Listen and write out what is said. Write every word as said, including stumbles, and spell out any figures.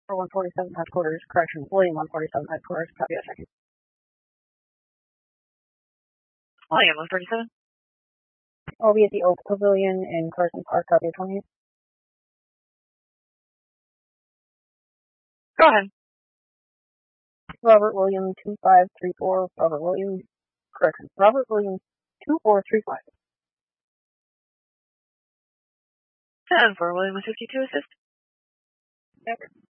one forty-seven headquarters, correction, William one forty-seven headquarters, copy a second. William one forty-seven. I'll be at the Oak Pavilion in Carson Park, copy a twenty-eight. Go ahead. Robert William two five three four, Robert William, correction, Robert William two four three five. ten for William one fifty-two assist. Yep.